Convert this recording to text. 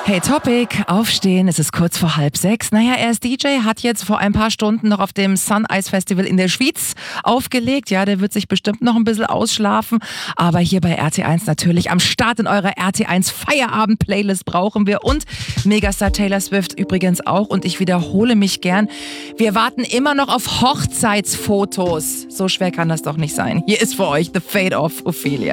Hey Topic, aufstehen, es ist kurz vor 5:30. Naja, er ist DJ, hat jetzt vor ein paar Stunden noch auf dem Sun Ice Festival in der Schweiz aufgelegt. Ja, der wird sich bestimmt noch ein bisschen ausschlafen. Aber hier bei RT1 natürlich am Start in eurer RT1 Feierabend-Playlist brauchen wir. Und Megastar Taylor Swift übrigens auch. Und ich wiederhole mich gern, wir warten immer noch auf Hochzeitsfotos. So schwer kann das doch nicht sein. Hier ist für euch The Fate of Ophelia.